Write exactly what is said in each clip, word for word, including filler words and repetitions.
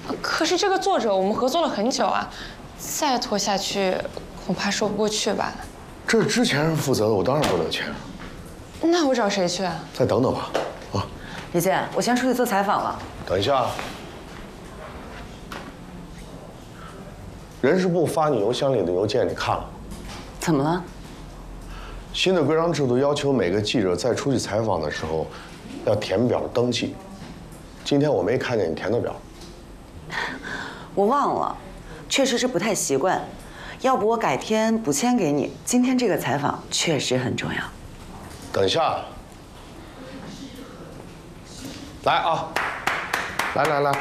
可是这个作者我们合作了很久啊，再拖下去恐怕说不过去吧。 这是之前人负责的，我当然不能签。 那我找谁去啊？ 再等等吧，啊。 李健，我先出去做采访了。 等一下。人事部发你邮箱里的邮件，你看了吗？ 怎么了？ 新的规章制度要求每个记者在出去采访的时候，要填表登记。今天我没看见你填的表。 我忘了，确实是不太习惯。要不我改天补签给你。今天这个采访确实很重要。 等一下。来啊，来来来。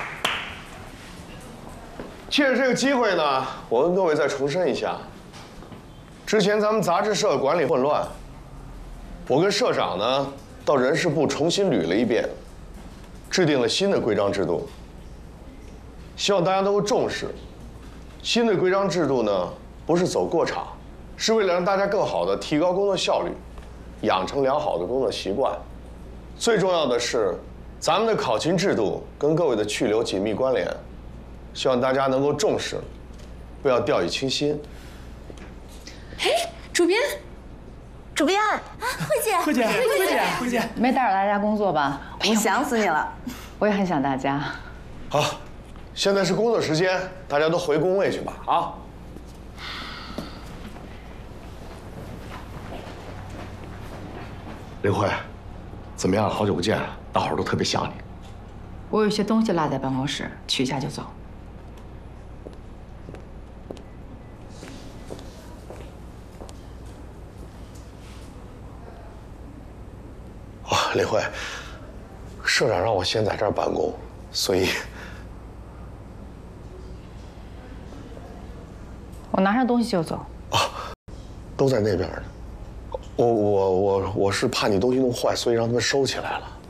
借着这个机会呢，我跟各位再重申一下，之前咱们杂志社管理混乱，我跟社长呢到人事部重新捋了一遍，制定了新的规章制度。希望大家都会重视。新的规章制度呢，不是走过场，是为了让大家更好地提高工作效率，养成良好的工作习惯。最重要的是，咱们的考勤制度跟各位的去留紧密关联。希望大家能够重视，不要掉以轻心。 哎，主编， 主编啊，慧姐， 慧姐，慧姐，慧姐， 没打扰大家工作吧？ 我想死你了， 我也很想大家。 好，现在是工作时间，大家都回工位去吧。啊。刘慧，怎么样？好久不见，大伙儿都特别想你。 我有些东西落在办公室，取一下就走。 哦，李慧，社长让我先在这儿办公，所以我拿上东西就走。 啊，都在那边呢。我我我我是怕你东西弄坏，所以让他们收起来了。